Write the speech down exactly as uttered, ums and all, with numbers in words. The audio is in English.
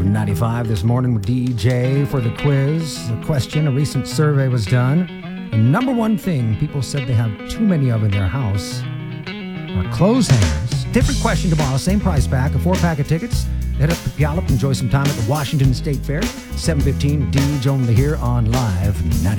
ninety-five this morning with D J for the quiz. The question, a recent survey was done. The number one thing people said they have too many of in their house are clothes hangers. Different question tomorrow, same price pack, a four-pack of tickets. Head up to Gallup, enjoy some time at the Washington State Fair. seven fifteen, D J only here on Live ninety.